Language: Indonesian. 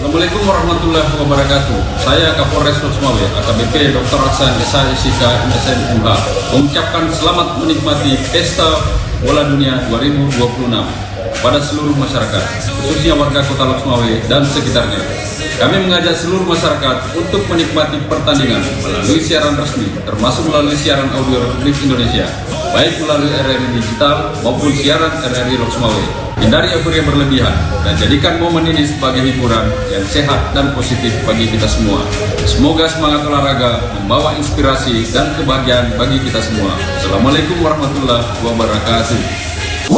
Assalamualaikum warahmatullahi wabarakatuh. Saya Kapolres Loksmawe, AKBP Dr. Aksan SIK MSN MH, mengucapkan selamat menikmati Pesta Bola Dunia 2026 pada seluruh masyarakat, khususnya warga Kota Loksmawe dan sekitarnya. Kami mengajak seluruh masyarakat untuk menikmati pertandingan melalui siaran resmi, termasuk melalui siaran audio Republik Indonesia, baik melalui RRI Digital maupun siaran RRI Loksmawe. Hindari euforia berlebihan dan jadikan momen ini sebagai hiburan yang sehat dan positif bagi kita semua. Semoga semangat olahraga membawa inspirasi dan kebahagiaan bagi kita semua. Assalamualaikum warahmatullahi wabarakatuh.